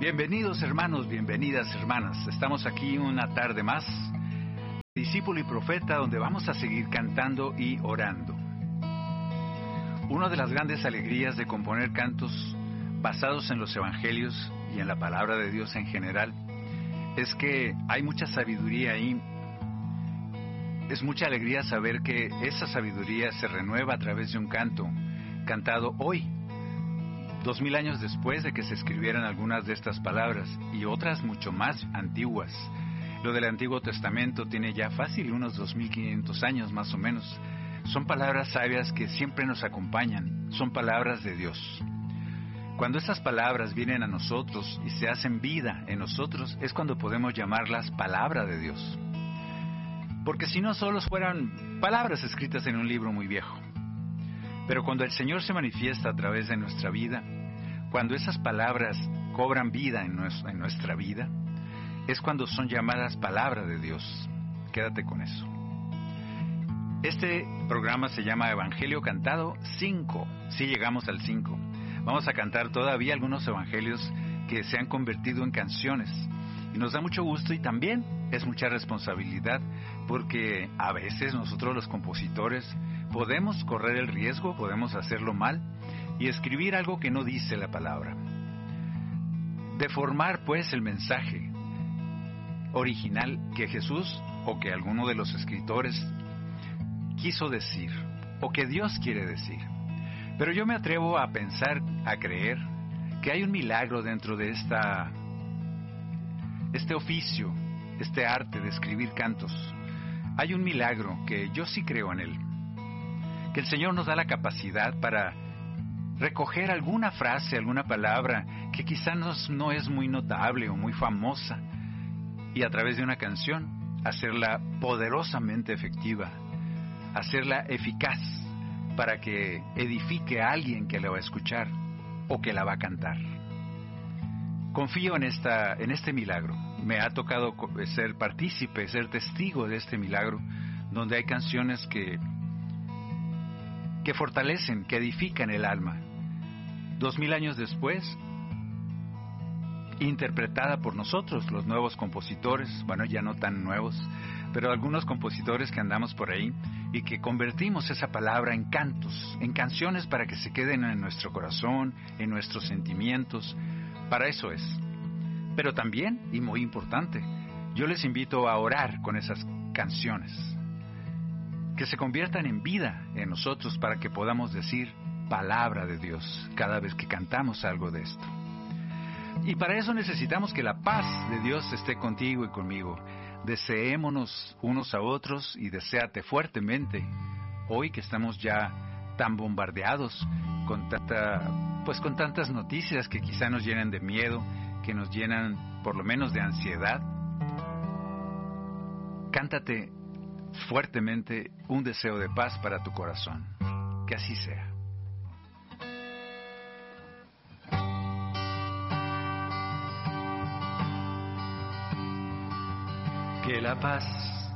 Bienvenidos hermanos, bienvenidas hermanas. Estamos aquí una tarde más, discípulo y profeta, donde vamos a seguir cantando y orando. Una de las grandes alegrías de componer cantos basados en los evangelios y en la palabra de Dios en general es que hay mucha sabiduría ahí. Es mucha alegría saber que esa sabiduría se renueva a través de un canto cantado hoy, 2000 años después de que se escribieran algunas de estas palabras y otras mucho más antiguas. Lo del Antiguo Testamento tiene ya fácil unos 2500 años más o menos. Son palabras sabias que siempre nos acompañan, son palabras de Dios. Cuando esas palabras vienen a nosotros y se hacen vida en nosotros, es cuando podemos llamarlas palabra de Dios. Porque si no, solo fueran palabras escritas en un libro muy viejo. Pero cuando el Señor se manifiesta a través de nuestra vida, cuando esas palabras cobran vida en nuestra vida, es cuando son llamadas palabra de Dios. Quédate con eso. Este programa se llama Evangelio Cantado 5. Sí, llegamos al 5. Vamos a cantar todavía algunos evangelios que se han convertido en canciones. Y nos da mucho gusto y también es mucha responsabilidad, porque a veces nosotros los compositores podemos correr el riesgo, podemos hacerlo mal y escribir algo que no dice la palabra. Deformar pues el mensaje original que Jesús o que alguno de los escritores quiso decir o que Dios quiere decir. Pero yo me atrevo a pensar, a creer que hay un milagro dentro de este oficio, este arte de escribir cantos. Hay un milagro que yo sí creo en él. Que el Señor nos da la capacidad para recoger alguna frase, alguna palabra que quizás no es muy notable o muy famosa, y a través de una canción hacerla poderosamente efectiva, hacerla eficaz para que edifique a alguien que la va a escuchar o que la va a cantar. Confío en este milagro. Me ha tocado ser partícipe, ser testigo de este milagro, donde hay canciones que fortalecen, que edifican el alma. 2000 años después, interpretada por nosotros, los nuevos compositores, bueno, ya no tan nuevos, pero algunos compositores que andamos por ahí y que convertimos esa palabra en cantos, en canciones para que se queden en nuestro corazón, en nuestros sentimientos. Para eso es. Pero también, y muy importante, yo les invito a orar con esas canciones, que se conviertan en vida en nosotros para que podamos decir palabra de Dios cada vez que cantamos algo de esto. Y para eso necesitamos que la paz de Dios esté contigo y conmigo. Deseémonos unos a otros y deséate fuertemente hoy que estamos ya tan bombardeados con tantas noticias que quizá nos llenan de miedo, que nos llenan por lo menos de ansiedad. Cántate fuertemente un deseo de paz para tu corazón. Que así sea. Que la paz